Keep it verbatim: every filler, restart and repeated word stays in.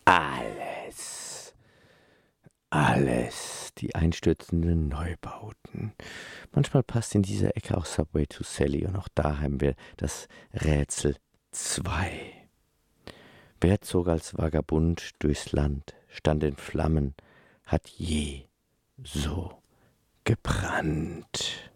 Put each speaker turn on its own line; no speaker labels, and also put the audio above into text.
Alles, alles, die einstürzenden Neubauten. Manchmal passt in dieser Ecke auch Subway to Sally und auch da haben wir das Rätsel zwei. Wer zog als Vagabund durchs Land, stand in Flammen, hat je so gebrannt?